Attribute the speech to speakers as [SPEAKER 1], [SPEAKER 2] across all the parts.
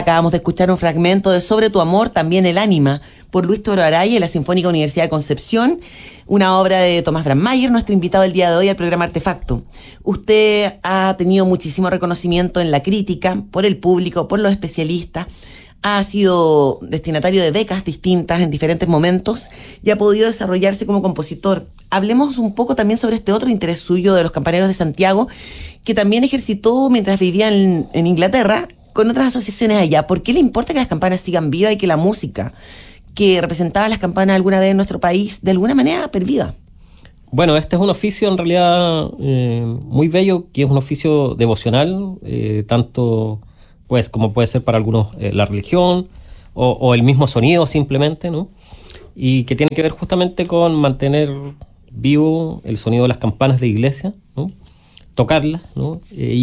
[SPEAKER 1] Acabamos de escuchar un fragmento de Sobre tu amor, también el ánima, por Luis Toro Araya, en la Sinfónica Universidad de Concepción, una obra de Tomás Brandmeier, nuestro invitado el día de hoy al programa Artefacto. Usted ha tenido muchísimo reconocimiento en la crítica, por el público, por los especialistas, ha sido destinatario de becas distintas en diferentes momentos y ha podido desarrollarse como compositor. Hablemos un poco también sobre este otro interés suyo de los Campaneros de Santiago, que también ejercitó mientras vivía en Inglaterra, con otras asociaciones allá. ¿Por qué le importa que las campanas sigan vivas y que la música que representaba las campanas alguna vez en nuestro país, de alguna manera, perviva?
[SPEAKER 2] Bueno, este es un oficio en realidad muy bello, que es un oficio devocional, tanto pues como puede ser para algunos la religión o el mismo sonido simplemente, ¿no? Y que tiene que ver justamente con mantener vivo el sonido de las campanas de iglesia, ¿no? Tocarlas, ¿no?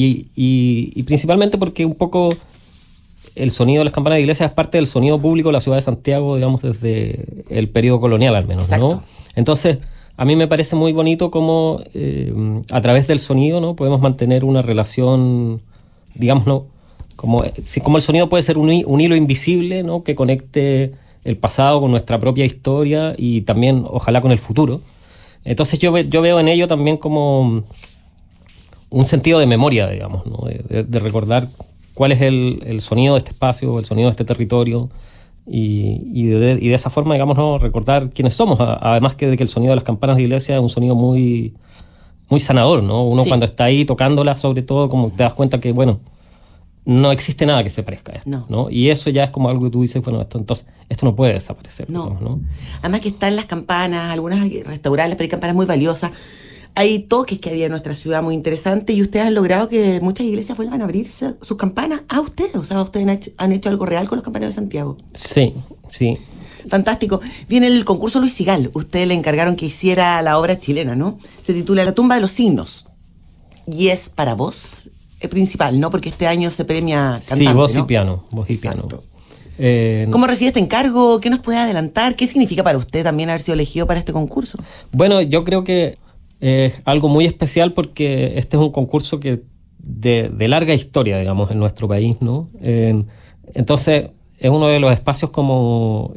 [SPEAKER 2] Y principalmente porque un poco el sonido de las campanas de iglesia es parte del sonido público de la ciudad de Santiago, digamos, desde el periodo colonial al menos, ¿no? Entonces, a mí me parece muy bonito cómo a través del sonido, ¿no? Podemos mantener una relación, digamos, ¿no? Como el sonido puede ser un hilo invisible, ¿no? Que conecte el pasado con nuestra propia historia y también, ojalá, con el futuro. Entonces yo veo en ello también como un sentido de memoria, digamos, ¿no? De recordar cuál es el sonido de este espacio, el sonido de este territorio, y de esa forma, digamos, ¿no? Recordar quiénes somos, además de que el sonido de las campanas de iglesia es un sonido muy, muy sanador, ¿no? Uno cuando está ahí tocándolas, sobre todo, como te das cuenta que, bueno, no existe nada que se parezca a esto, ¿no? Y eso ya es como algo que tú dices, bueno, esto no puede desaparecer.
[SPEAKER 1] No.
[SPEAKER 2] Digamos, ¿no?
[SPEAKER 1] Además que están las campanas, algunas restaurables, pero hay campanas muy valiosas. Hay toques que había en nuestra ciudad muy interesantes y ustedes han logrado que muchas iglesias vuelvan a abrirse sus campanas a ustedes. O sea, ustedes han hecho algo real con los Campaneros de Santiago.
[SPEAKER 2] Sí, sí.
[SPEAKER 1] Fantástico. Viene el concurso Luis Sigal. Ustedes le encargaron que hiciera la obra chilena, ¿no? Se titula La tumba de los signos. Y es para voz principal, ¿no? Porque este año se premia cantante,
[SPEAKER 2] sí, voz, ¿no?
[SPEAKER 1] Y piano.
[SPEAKER 2] Voz
[SPEAKER 1] Exacto.
[SPEAKER 2] y piano.
[SPEAKER 1] ¿Cómo recibe este encargo? ¿Qué nos puede adelantar? ¿Qué significa para usted también haber sido elegido para este concurso?
[SPEAKER 2] Bueno, yo creo que es algo muy especial porque este es un concurso que de larga historia, digamos, en nuestro país, ¿no? Entonces, es uno de los espacios como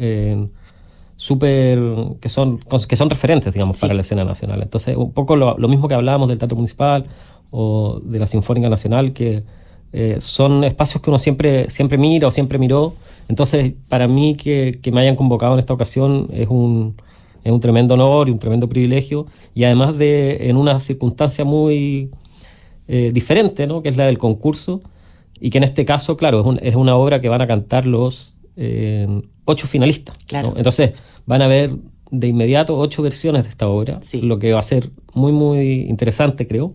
[SPEAKER 2] súper que son referentes, digamos, para la escena nacional. Entonces, un poco lo mismo que hablábamos del Teatro Municipal o de la Sinfónica Nacional, que son espacios que uno siempre mira o siempre miró. Entonces, para mí que me hayan convocado en esta ocasión es un tremendo honor y un tremendo privilegio, y además en una circunstancia muy diferente, ¿no? Que es la del concurso, y que en este caso, claro, es una obra que van a cantar los 8 finalistas,
[SPEAKER 1] claro,
[SPEAKER 2] ¿no? Entonces van a ver de inmediato 8 versiones de esta obra, lo que va a ser muy, muy interesante, creo.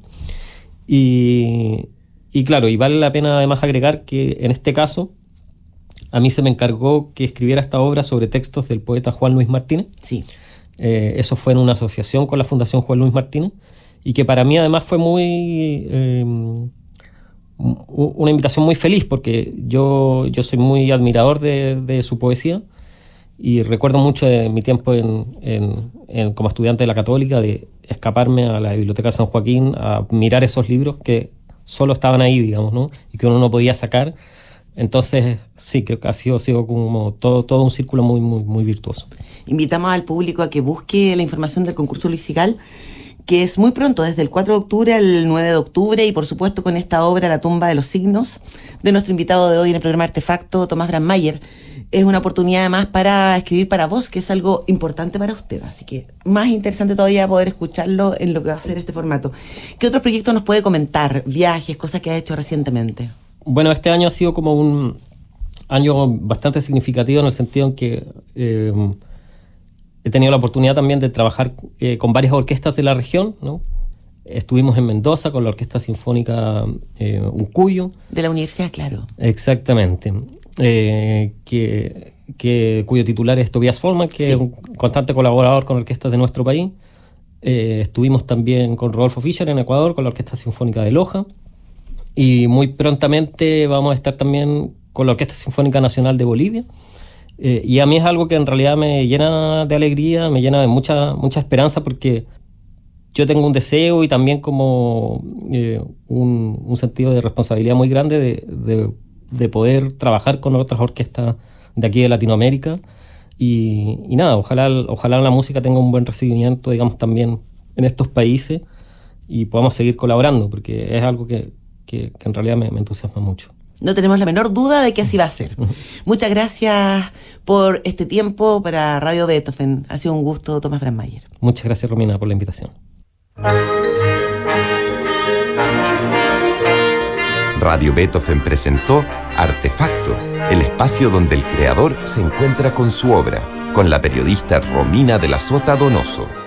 [SPEAKER 2] Y claro, y vale la pena además agregar que en este caso a mí se me encargó que escribiera esta obra sobre textos del poeta Juan Luis Martínez.
[SPEAKER 1] Sí.
[SPEAKER 2] Eso fue en una asociación con la Fundación Juan Luis Martínez, y que para mí además fue una invitación muy feliz, porque yo soy muy admirador de su poesía, y recuerdo mucho de mi tiempo como estudiante de la Católica, de escaparme a la Biblioteca San Joaquín a mirar esos libros que solo estaban ahí, digamos, ¿no? Y que uno no podía sacar. Entonces, sí, creo que ha sido como todo un círculo muy, muy, muy virtuoso.
[SPEAKER 1] Invitamos al público a que busque la información del concurso Luis Sigal, que es muy pronto, desde el 4 de octubre al 9 de octubre, y por supuesto con esta obra, La tumba de los signos, de nuestro invitado de hoy en el programa Artefacto, Tomás Brandmeier. Es una oportunidad además para escribir para voz, que es algo importante para usted, así que más interesante todavía poder escucharlo en lo que va a ser este formato. ¿Qué otros proyectos nos puede comentar? Viajes, cosas que ha hecho recientemente.
[SPEAKER 2] Bueno, este año ha sido como un año bastante significativo, en el sentido en que he tenido la oportunidad también de trabajar con varias orquestas de la región, ¿no? Estuvimos en Mendoza con la Orquesta Sinfónica Uncuyo.
[SPEAKER 1] De la universidad, claro.
[SPEAKER 2] Exactamente. Cuyo titular es Tobias Forman, que es un constante colaborador con orquestas de nuestro país. Estuvimos también con Rodolfo Fischer en Ecuador, con la Orquesta Sinfónica de Loja. Y muy prontamente vamos a estar también con la Orquesta Sinfónica Nacional de Bolivia. Y a mí es algo que en realidad me llena de alegría, me llena de mucha esperanza, porque yo tengo un deseo y también como un sentido de responsabilidad muy grande de de poder trabajar con otras orquestas de aquí de Latinoamérica. Y nada, ojalá la música tenga un buen recibimiento, digamos, también en estos países y podamos seguir colaborando, porque es algo que en realidad me entusiasma mucho.
[SPEAKER 1] No tenemos la menor duda de que así va a ser. Muchas gracias por este tiempo para Radio Beethoven. Ha sido un gusto, Tomás Brandmeier.
[SPEAKER 2] Muchas gracias, Romina, por la invitación.
[SPEAKER 3] Radio Beethoven presentó Artefacto, el espacio donde el creador se encuentra con su obra, con la periodista Romina de la Sota Donoso.